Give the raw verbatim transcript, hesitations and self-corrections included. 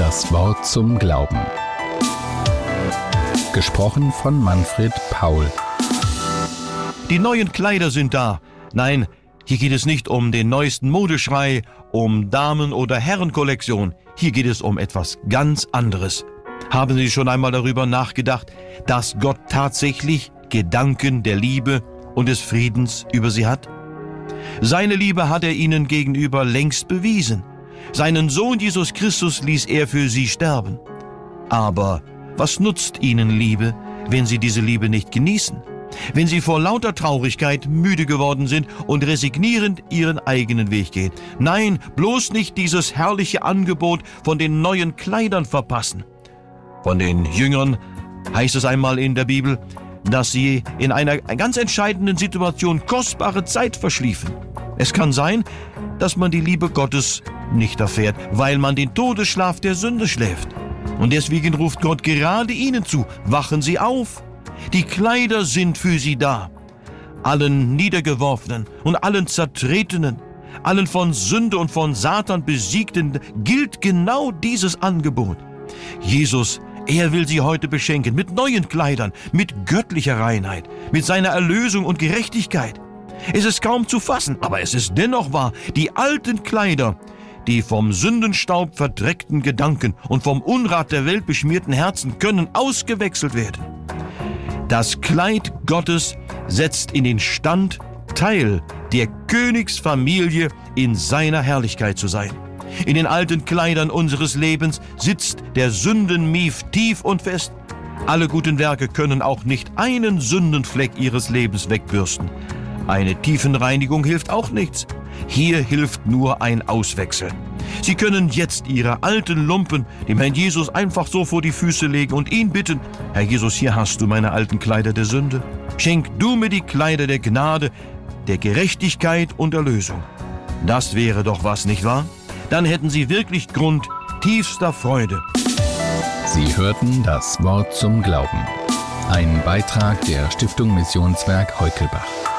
Das Wort zum Glauben. Gesprochen von Manfred Paul. Die neuen Kleider sind da. Nein, hier geht es nicht um den neuesten Modeschrei, um Damen- oder Herrenkollektion. Hier geht es um etwas ganz anderes. Haben Sie schon einmal darüber nachgedacht, dass Gott tatsächlich Gedanken der Liebe und des Friedens über Sie hat? Seine Liebe hat er Ihnen gegenüber längst bewiesen. Seinen Sohn Jesus Christus ließ er für Sie sterben. Aber was nutzt Ihnen Liebe, wenn Sie diese Liebe nicht genießen? Wenn Sie vor lauter Traurigkeit müde geworden sind und resignierend Ihren eigenen Weg gehen? Nein, bloß nicht dieses herrliche Angebot von den neuen Kleidern verpassen. Von den Jüngern heißt es einmal in der Bibel, dass sie in einer ganz entscheidenden Situation kostbare Zeit verschliefen. Es kann sein, dass man die Liebe Gottes nicht erfährt, weil man den Todesschlaf der Sünde schläft. Und deswegen ruft Gott gerade Ihnen zu: Wachen Sie auf! Die Kleider sind für Sie da. Allen Niedergeworfenen und allen Zertretenen, allen von Sünde und von Satan Besiegten gilt genau dieses Angebot. Jesus, er will Sie heute beschenken mit neuen Kleidern, mit göttlicher Reinheit, mit seiner Erlösung und Gerechtigkeit. Es ist kaum zu fassen, aber es ist dennoch wahr: Die alten Kleider, die vom Sündenstaub verdreckten Gedanken und vom Unrat der Welt beschmierten Herzen können ausgewechselt werden. Das Kleid Gottes setzt in den Stand, Teil der Königsfamilie in seiner Herrlichkeit zu sein. In den alten Kleidern unseres Lebens sitzt der Sündenmief tief und fest. Alle guten Werke können auch nicht einen Sündenfleck Ihres Lebens wegbürsten. Eine Tiefenreinigung hilft auch nichts. Hier hilft nur ein Auswechseln. Sie können jetzt Ihre alten Lumpen dem Herrn Jesus einfach so vor die Füße legen und ihn bitten: Herr Jesus, hier hast du meine alten Kleider der Sünde. Schenk du mir die Kleider der Gnade, der Gerechtigkeit und Erlösung. Das wäre doch was, nicht wahr? Dann hätten Sie wirklich Grund tiefster Freude. Sie hörten das Wort zum Glauben. Ein Beitrag der Stiftung Missionswerk Heukelbach.